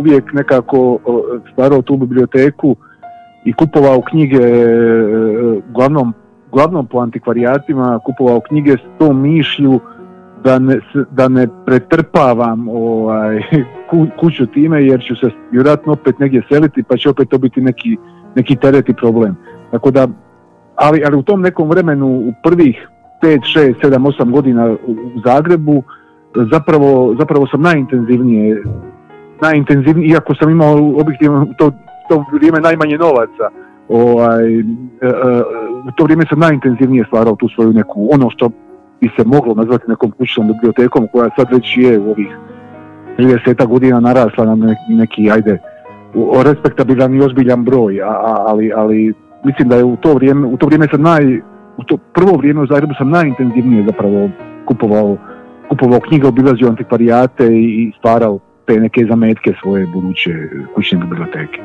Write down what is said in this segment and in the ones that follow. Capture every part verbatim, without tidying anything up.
uvijek nekako stvarao tu biblioteku i kupovao knjige uglavnom, uglavnom po antikvarijatima, kupovao knjige s tom mišlju da ne, da ne pretrpavam ovaj, ku, kuću time, jer ću se vjerojatno opet negdje seliti, pa će opet to biti neki, neki teret i problem. Tako da, ali, ali u tom nekom vremenu, u prvih pet, šest, sedam, osam godina u Zagrebu, zapravo, zapravo sam najintenzivnije, najintenzivnije, iako sam imao objektivno to, to vrijeme najmanje novaca, ovaj, u to vrijeme sam najintenzivnije stvarao tu svoju neku, ono što bi se moglo nazvati nekom kućnom bibliotekom, koja sad već je u ovih trideset godina narasla na neki, neki ajde, respektabilan i ozbiljan broj, a, a, ali, ali mislim da je u to vrijeme, u to vrijeme sam naj, u to prvo vrijeme u Zagrebu sam najintenzivnije zapravo kupovao, kupovao knjige, obilazio antikvarijate i stvarao te neke zametke svoje buduće kućne biblioteke.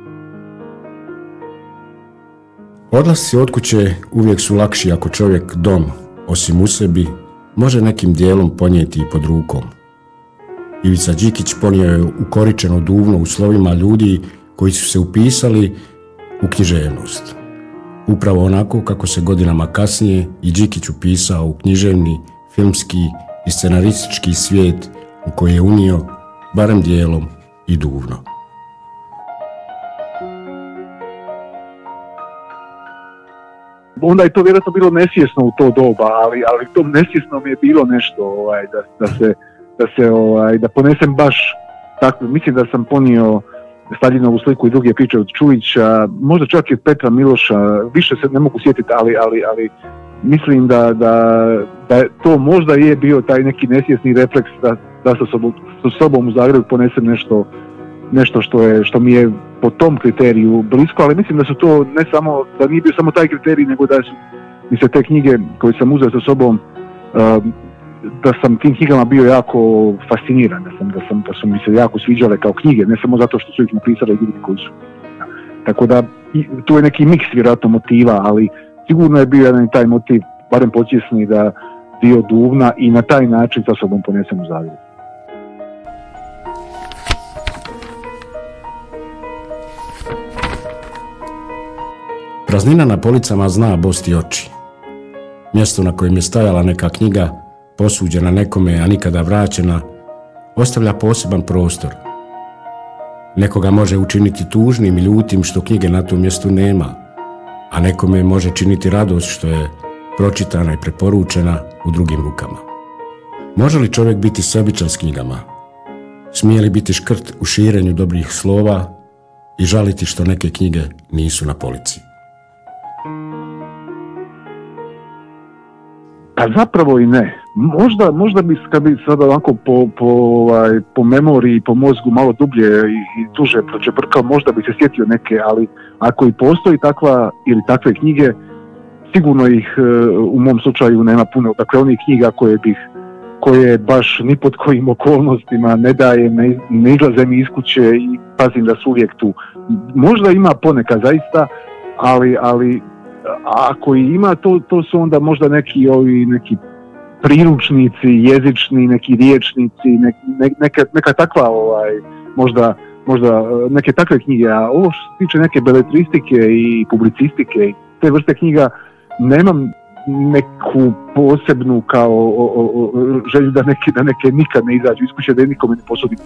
Odlasci od kuće uvijek su lakši ako čovjek dom, osim u sebi, može nekim dijelom ponijeti i pod rukom. Ivica Đikić ponio je ukoričeno duvno u slovima ljudi koji su se upisali u književnost. Upravo onako kako se godinama kasnije i Đikić upisao u književni, filmski i scenaristički svijet u koji je unio, barem dijelom, i duvno. Onda je to vjerojatno bilo nesvjesno u to doba, ali, ali to nesvjesno mi je bilo nešto ovaj, da, da se, da se ovaj, da ponesem baš tako. Mislim da sam ponio Staljinovu sliku i druge priče od Čujića, možda čak i od Petra Miloša, više se ne mogu sjetiti, ali, ali, ali mislim da, da, da to možda je bio taj neki nesvjesni refleks da, da sa sobom, sa sobom u Zagrebu ponesem nešto, nešto što, je, što mi je po tom kriteriju blisko, ali mislim da su to ne samo, da nije bio samo taj kriterij, nego da su mi se te knjige koje sam uzeo sa sobom, da sam tim knjigama bio jako fasciniran, da, sam, da, sam, da su mi se jako sviđale kao knjige, ne samo zato što su ih napisali ljudi koji su. Tako da tu je neki miks vjerojatno motiva, ali sigurno je bio jedan taj motiv, barem podsvjesni, da dio duvna i na taj način sa sobom ponesem u Zagreb. Praznina na policama zna bosti oči. Mjesto na kojem je stajala neka knjiga, posuđena nekome, a nikada vraćena, ostavlja poseban prostor. Nekoga može učiniti tužnim i ljutim što knjige na tom mjestu nema, a nekome može činiti radost što je pročitana i preporučena u drugim rukama. Može li čovjek biti sebičan s knjigama? Smije li biti škrt u širenju dobrih slova i žaliti što neke knjige nisu na polici? Pa zapravo i ne. Možda, možda bi, kad bi sada ovako po, po, ovaj, po memoriji, po mozgu malo dublje i, i duže pročeprkao, možda bi se sjetio neke, ali ako i postoji takva ili takve knjige, sigurno ih u mom slučaju nema puno. Dakle, onih knjiga koje bih, koje baš ni pod kojim okolnostima ne dajem, ne, ne izlaze mi iz kuće i pazim da su uvijek tu. Možda ima ponekad zaista, ali, ali ako i ima, to, to su onda možda neki ovi neki priručnici, jezični, neki riječnici, ne, ne, neka, neka takva ovaj, možda, možda neke takve knjige. A ovo što se tiče neke beletristike i publicistike, te vrste knjiga, nemam neku posebnu kao o, o, o, želju da neke, da neke nikad ne izađu iz kuće, da je nikome ne posudim.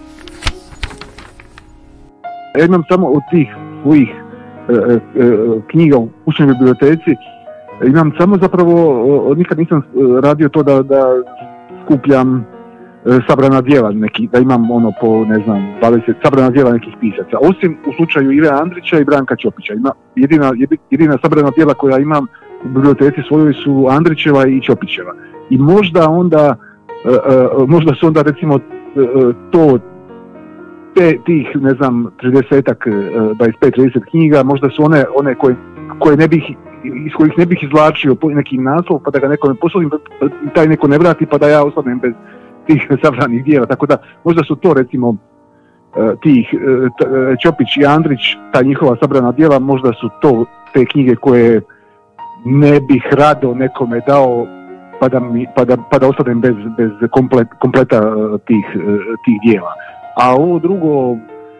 Ja imam samo od tih svojih e, e, knjiga u kućnoj biblioteci, imam samo zapravo, o, nikad nisam radio to da, da skupljam e, sabrana djela neki, da imam ono po, ne znam, dvadeset sabrana djela nekih pisaca. Osim u slučaju Ive Andrića i Branka Ćopića. Ima jedina, jedina sabrana djela koja imam u biblioteci svojoj su Andrićeva i Ćopićeva. I možda onda, e, e, možda su onda recimo e, to, te, tih, ne znam, tridesetak, dvadeset pet trideset knjiga, možda su one, one koje, koje ne bih, iz kojih ne bih izvlačio neki naslov, pa da ga nekome posudim, taj neko ne vrati, pa da ja ostanem bez tih sabranih dijela. Tako da, možda su to recimo tih Ćopić i Andrić, ta njihova sabrana dijela, možda su to te knjige koje ne bih rado nekome dao, pa da, mi, pa da, pa da ostanem bez, bez komplet, kompleta tih, tih dijela. A ovo drugo,